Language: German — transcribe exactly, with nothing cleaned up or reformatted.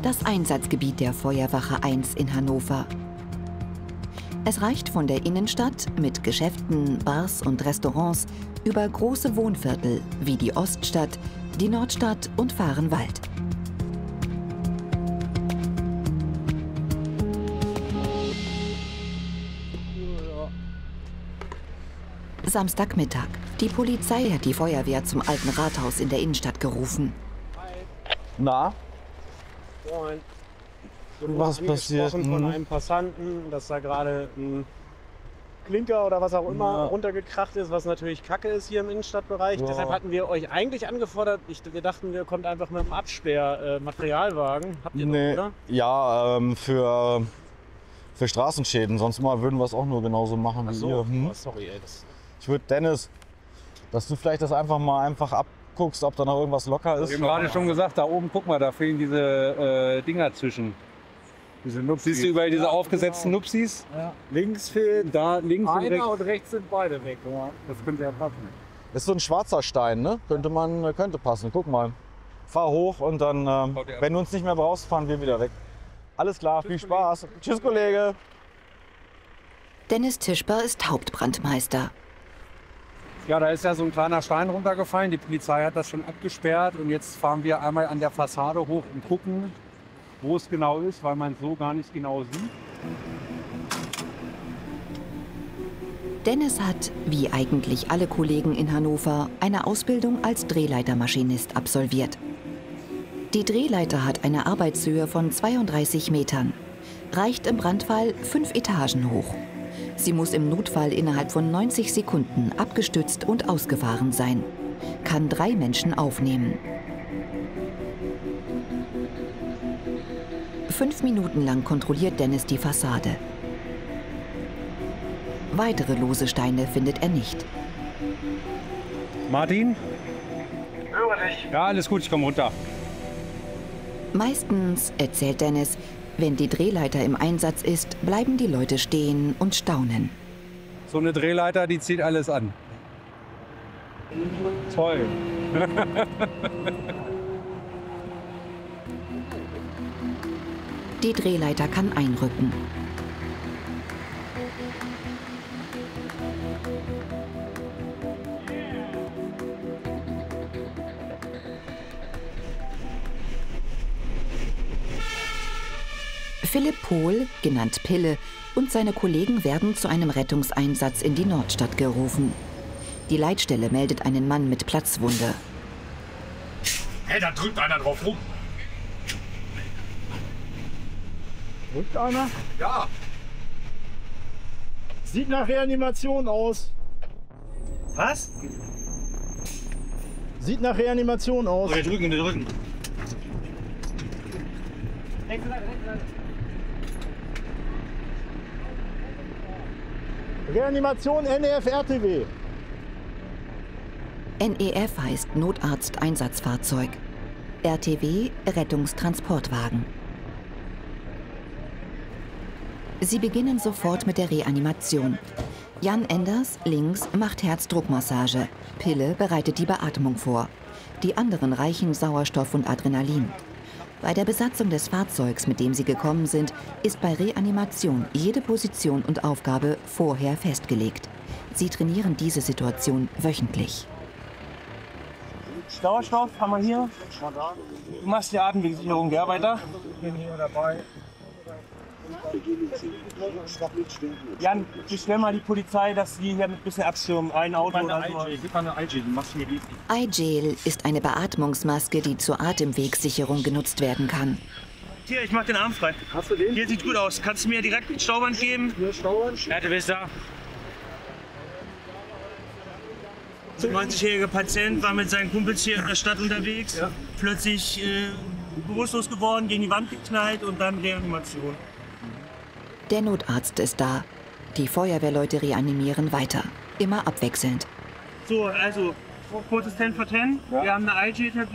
das Einsatzgebiet der Feuerwache eins in Hannover. Es reicht von der Innenstadt mit Geschäften, Bars und Restaurants über große Wohnviertel wie die Oststadt, die Nordstadt und Vahrenwald. Samstagmittag. Die Polizei hat die Feuerwehr zum Alten Rathaus in der Innenstadt gerufen. Na? Moin. Was passiert? Von Hm. einem Passanten, dass da gerade ein Klinker oder was auch immer Ja. runtergekracht ist, was natürlich Kacke ist hier im Innenstadtbereich. Ja. Deshalb hatten wir euch eigentlich angefordert, ich, wir dachten, wir kommt einfach mit dem Absperr-Materialwagen. Habt ihr Nee. noch, oder? Ja, ähm, für, für Straßenschäden. Sonst mal würden wir es auch nur genauso machen Ach wie so, ihr. Hm? oh, sorry, ey. Das Ich würde, Dennis, dass du vielleicht das einfach mal einfach abguckst, ob da noch irgendwas locker ist. Ich habe gerade schon gesagt, da oben, guck mal, da fehlen diese äh, Dinger zwischen. Diese Nupsis. Siehst du überall diese aufgesetzten Nupsis? Ja. Links fehlt, da links und rechts. Einer und rechts sind beide weg. Ja. Das könnte ja passen. Das ist so ein schwarzer Stein, ne? Könnte man, könnte passen. Guck mal. Fahr hoch und dann, ähm, wenn du uns nicht mehr brauchst, fahren wir wieder weg. Alles klar, viel Spaß. Tschüss, Kollege. Dennis Tischber ist Hauptbrandmeister. Ja, da ist ja so ein kleiner Stein runtergefallen. Die Polizei hat das schon abgesperrt und jetzt fahren wir einmal an der Fassade hoch und gucken, wo es genau ist, weil man es so gar nicht genau sieht. Dennis hat, wie eigentlich alle Kollegen in Hannover, eine Ausbildung als Drehleitermaschinist absolviert. Die Drehleiter hat eine Arbeitshöhe von zweiunddreißig Metern, reicht im Brandfall fünf Etagen hoch. Sie muss im Notfall innerhalb von neunzig Sekunden abgestützt und ausgefahren sein, kann drei Menschen aufnehmen. Fünf Minuten lang kontrolliert Dennis die Fassade. Weitere lose Steine findet er nicht. Martin? Höre dich. Ja, alles gut, ich komme runter. Meistens, erzählt Dennis, wenn die Drehleiter im Einsatz ist, bleiben die Leute stehen und staunen. So eine Drehleiter, die zieht alles an. Toll. Die Drehleiter kann einrücken. Philipp Pohl, genannt Pille, und seine Kollegen werden zu einem Rettungseinsatz in die Nordstadt gerufen. Die Leitstelle meldet einen Mann mit Platzwunde. Hey, da drückt einer drauf rum. Drückt einer? Ja. Sieht nach Reanimation aus. Was? Sieht nach Reanimation aus. Oh, der drücken, der drücken. Reanimation N E F R T W. N E F heißt Notarzt-Einsatzfahrzeug. R T W Rettungstransportwagen. Sie beginnen sofort mit der Reanimation. Jan Enders, links, macht Herzdruckmassage. Pille bereitet die Beatmung vor. Die anderen reichen Sauerstoff und Adrenalin. Bei der Besatzung des Fahrzeugs, mit dem sie gekommen sind, ist bei Reanimation jede Position und Aufgabe vorher festgelegt. Sie trainieren diese Situation wöchentlich. Sauerstoff haben wir hier. Du machst die Atemwegsicherung, ja, weiter. Jan, bestell mal die Polizei, dass sie hier mit ein bisschen abschirmen. Ein Auto oder so. iGel ist eine Beatmungsmaske, die zur Atemwegssicherung genutzt werden kann. Hier, ich mach den Arm frei. Hast du den? Hier sieht gut aus. Kannst du mir direkt mit Stauband geben? Hier Stauern. Ja, du bist da. neunzigjähriger Patient war mit seinen Kumpels hier in der Stadt unterwegs. Ja. Plötzlich äh, bewusstlos geworden, gegen die Wand geknallt und dann Reanimation. Der Notarzt ist da. Die Feuerwehrleute reanimieren weiter, immer abwechselnd. So, also kurzes ten vor ten. Wir haben eine iGel